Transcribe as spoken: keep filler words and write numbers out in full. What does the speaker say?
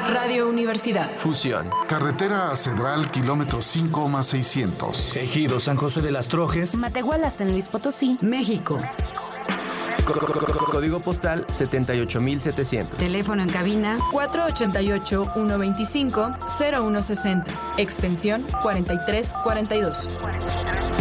Radio Universidad. Fusión. Carretera a Cedral, kilómetro cinco más seiscientos. Ejido San José de las Trojes. Matehuala, San Luis Potosí, México. Código postal setenta y ocho mil setecientos. Teléfono en cabina cuatro ochenta y ocho, ciento veinticinco, cero uno sesenta. Extensión cuarenta y tres cuarenta y dos.